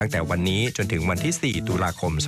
ตั้งแต่วันนี้จนถึงวันที่ 4 ตุลาคม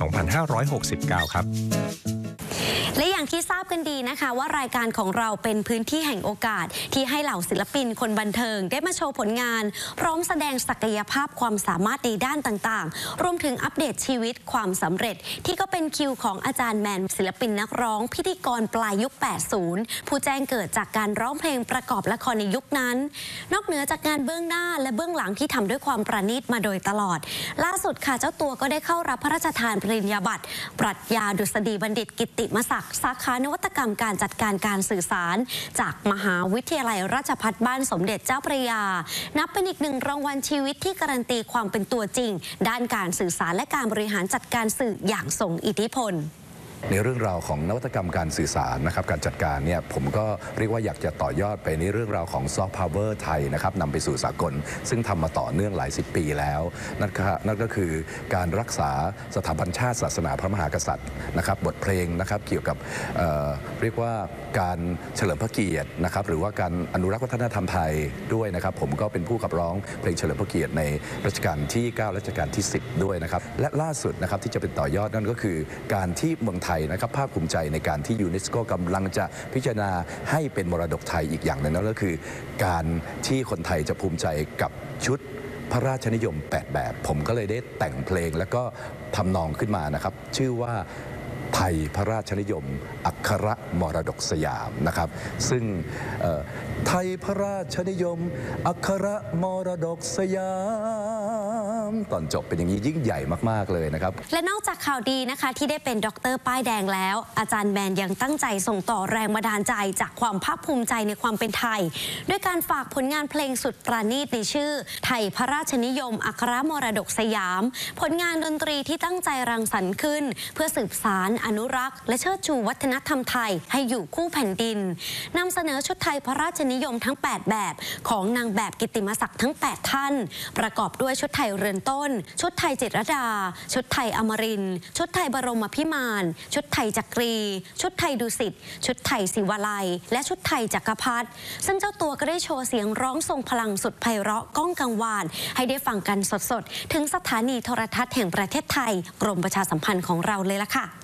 2569 ครับและอย่างที่ทราบกันดีนะคะว่ารายการของเราเป็นพื้นที่แห่งโอกาสที่ให้เหล่าศิลปินคนบันเทิงได้มาโชว์ผลงานพร้อมแสดงศักยภาพความสามารถในด้านต่างๆรวมถึงอัปเดตชีวิตความสำเร็จที่ก็เป็นคิวของอาจารย์แมนศิลปินนักร้องพิธีกรปลายยุค 80 ผู้แจ้งเกิดจากการร้องเพลงประกอบละครในยุคนั้นนอกเหนือจากงานเบื้องหน้าและเบื้องหลังที่ทำด้วยความประณีตมาโดยตลอดล่าสุดค่ะเจ้าตัวก็ได้เข้ารับพระราชทานปริญญาบัตรปรัชญาดุษฎีบัณฑิตกิตติมศักดิ์สาขานวัตกรรมการจัดการการสื่อสารจากมหาวิทยาลัยราชภัฏบ้านสมเด็จเจ้าพระยานับเป็นอีกหนึ่งรางวัลชีวิตที่การันตีความเป็นตัวจริงด้านการสื่อสารและการบริหารจัดการสื่ออย่างทรงอิทธิพลในเรื่องราวของนวัตกรรมการสื่อสารนะครับการจัดการเนี่ยผมก็เรียกว่าอยากจะต่อยอดไปในเรื่องราวของซอฟต์พาวเวอร์ไทยนะครับนำไปสู่สากลซึ่งทำมาต่อเนื่องหลายสิบปีแล้วนั่นก็คือการรักษาสถาบันชาติศาสนาพระมหากษัตริย์นะครับบทเพลงนะครับเกี่ยวกับเรียกว่าการเฉลิมพระเกียรตินะครับหรือว่าการอนุรักษ์วัฒนธรรมไทยด้วยนะครับผมก็เป็นผู้ขับร้องเพลงเฉลิมพระเกียรติในรัชกาลที่ 9 รัชกาลที่ 10 ด้วยนะครับและล่าสุดนะครับที่จะเป็นต่อยอดนั่นก็คือการที่เมืองไทยนะครับภาคภูมิใจในการที่ยูเนสโกกำลังจะพิจารณาให้เป็นมรดกไทยอีกอย่างหนึ่งนั่นก็คือการที่คนไทยจะภูมิใจกับชุดพระราชนิยม8แบบผมก็เลยได้แต่งเพลงแล้วก็ทำนองขึ้นมานะครับชื่อว่าไทยพระราชนิยมอัครมรดกสยามนะครับซึ่งไทยพระราชนิยมอัครมรดกสยามตอนจบเป็นอย่างนี้ยิ่งใหญ่มากๆเลยนะครับและนอกจากข่าวดีนะคะที่ได้เป็นด็อกเตอร์ป้ายแดงแล้วอาจารย์แมนยังตั้งใจส่งต่อแรงบันดาลใจจากความภาคภูมิใจในความเป็นไทยด้วยการฝากผลงานเพลงสุดประณีตในชื่อไทยพระราชนิยมอัครมรดกสยามผลงานดนตรีที่ตั้งใจรังสรรค์ขึ้นเพื่อสืบสานอนุรักษ์และเชิดชูวัฒนธรรมไทยให้อยู่คู่แผ่นดินนำเสนอชุดไทยพระราชนิยมทั้ง8แบบของนางแบบกิตติมศักดิ์ทั้ง8ท่านประกอบด้วยชุดไทยเรือนต้นชุดไทยจิตรลดาชุดไทยอมรินทร์ชุดไทยบรมพิมานชุดไทยจักรีชุดไทยดุสิตชุดไทยศิวาลัยและชุดไทยจักรพรรดิซึ่งเจ้าตัวก็ได้โชว์เสียงร้องทรงพลังสุดไพเราะก้องกังวานให้ได้ฟังกันสดๆถึงสถานีโทรทัศน์แห่งประเทศไทยกรมประชาสัมพันธ์ของเราเลยล่ะค่ะ